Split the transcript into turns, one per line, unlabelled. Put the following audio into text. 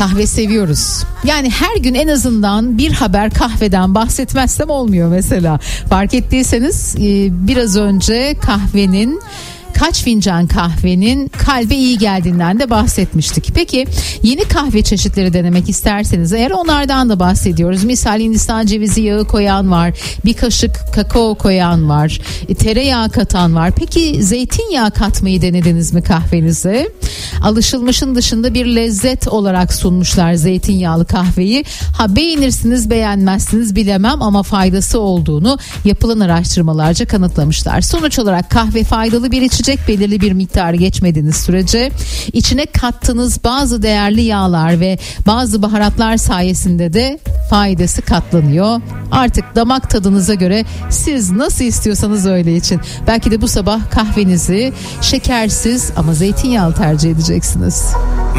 Kahve seviyoruz. Yani her gün en azından bir haber kahveden bahsetmezsem olmuyor mesela. Fark ettiyseniz biraz önce kaç fincan kahvenin kalbe iyi geldiğinden de bahsetmiştik. Peki yeni kahve çeşitleri denemek isterseniz eğer onlardan da bahsediyoruz. Misal Hindistan cevizi yağı koyan var, bir kaşık kakao koyan var, tereyağı katan var. Peki zeytinyağı katmayı denediniz mi kahvenize? Alışılmışın dışında bir lezzet olarak sunmuşlar zeytinyağlı kahveyi. Beğenirsiniz beğenmezsiniz bilemem ama faydası olduğunu yapılan araştırmalarca kanıtlamışlar. Sonuç olarak kahve faydalı bir içecek, belirli bir miktarı geçmediğiniz sürece içine kattığınız bazı değerli yağlar ve bazı baharatlar sayesinde de faydası katlanıyor. Artık damak tadınıza göre siz nasıl istiyorsanız öyle için. Belki de bu sabah kahvenizi şekersiz ama zeytinyağlı tercih edeceksiniz.